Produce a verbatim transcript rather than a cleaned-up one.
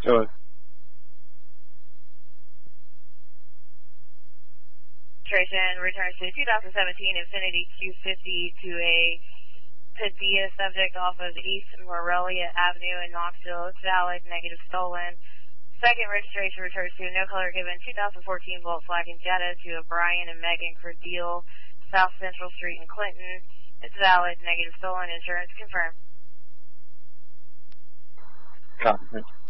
Show us. Registration returns to two thousand seventeen Infiniti Q fifty to a Padilla subject off of East Morelia Avenue in Knoxville. It's valid, negative stolen. Second registration returns to no color given two thousand fourteen Volkswagen Jetta to a Brian and Megan Cordele, South Central Street in Clinton. It's valid, negative stolen. Insurance confirmed. Copy.